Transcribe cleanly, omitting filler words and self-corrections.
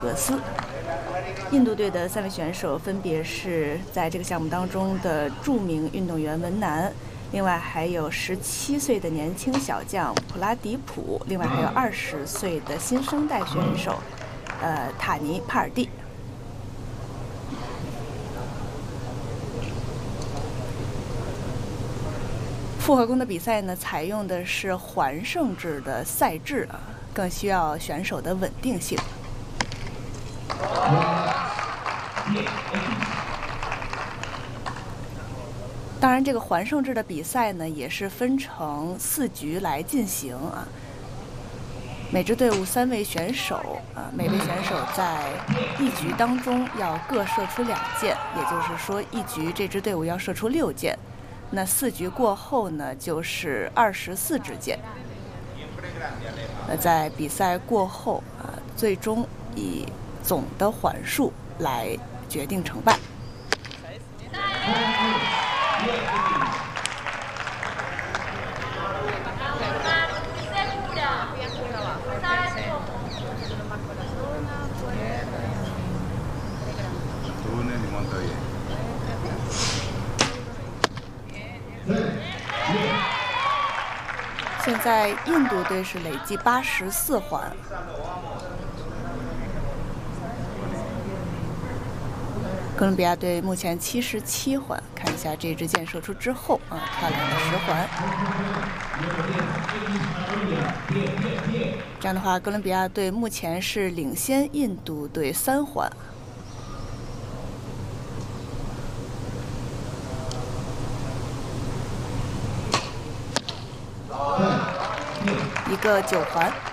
俄斯。印度队的3位选手分别是在这个项目当中的著名运动员文南，另外还有17岁的年轻小将普拉迪普，另外还有20岁的新生代选手，塔尼帕尔蒂。复合弓的比赛呢，采用的是环胜制的赛制啊，更需要选手的稳定性。当然，这个环胜制的比赛呢，也是分成4局来进行啊。每支队伍3位选手啊，每位选手在1局当中要各射出2箭，也就是说1局这支队伍要射出6箭。那4局过后呢，就是24支箭。在比赛过后啊，最终以总的环数来决定成败。现在印度队是累计84环，哥伦比亚队目前77环。看一下这支箭射出之后啊，漂亮的10环。这样的话，哥伦比亚队目前是领先印度队3环。一个9环。